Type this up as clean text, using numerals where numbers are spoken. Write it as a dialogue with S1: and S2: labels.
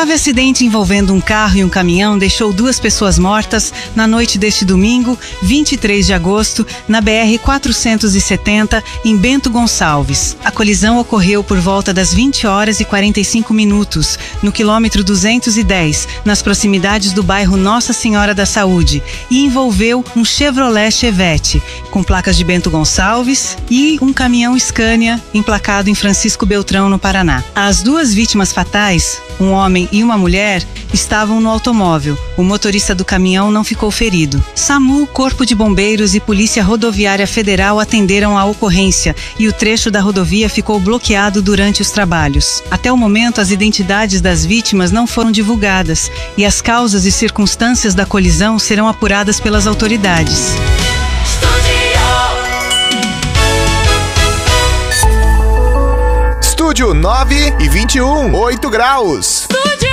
S1: grave acidente envolvendo um carro e um caminhão deixou 2 pessoas mortas na noite deste domingo, 23 de agosto, na BR-470, em Bento Gonçalves. A colisão ocorreu por volta das 20 horas e 45 minutos, no quilômetro 210, nas proximidades do bairro Nossa Senhora da Saúde, e envolveu um Chevrolet Chevette, com placas de Bento Gonçalves, e um caminhão Scania, emplacado em Francisco Beltrão, no Paraná. As 2 vítimas fatais, um homem e uma mulher, estavam no automóvel. O motorista do caminhão não ficou ferido. SAMU, Corpo de Bombeiros e Polícia Rodoviária Federal atenderam a ocorrência e o trecho da rodovia ficou bloqueado durante os trabalhos. Até o momento, as identidades das vítimas não foram divulgadas e as causas e circunstâncias da colisão serão apuradas pelas autoridades.
S2: Estúdio 9 e 21, 8 graus.